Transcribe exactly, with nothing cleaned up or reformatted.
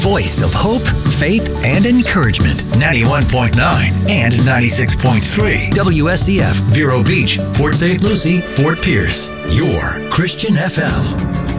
Voice of hope, faith, and encouragement. ninety-one point nine and ninety-six point three. W S C F, Vero Beach, Port Saint Lucie, Fort Pierce. Your Christian F M.